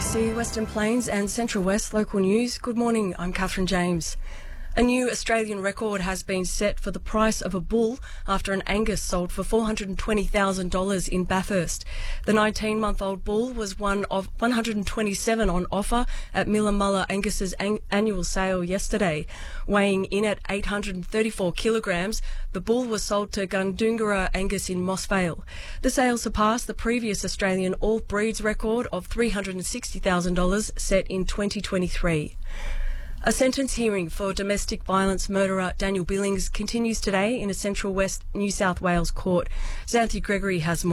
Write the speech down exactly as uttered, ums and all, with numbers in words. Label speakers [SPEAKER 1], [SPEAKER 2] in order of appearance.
[SPEAKER 1] C Western Plains and Central West Local News. Good morning, I'm Catherine James. A new Australian record has been set for the price of a bull after an Angus sold for four hundred twenty thousand dollars in Bathurst. The nineteen-month-old bull was one of one hundred twenty-seven on offer at Millamulla Angus's an- annual sale yesterday. Weighing in at eight hundred thirty-four kilograms, the bull was sold to Gundungurra Angus in Moss Vale. The sale surpassed the previous Australian all breeds record of three hundred sixty thousand dollars set in twenty twenty-three. A sentence hearing for domestic violence murderer Daniel Billings continues today in a Central West New South Wales court. Xanthi Gregory has more.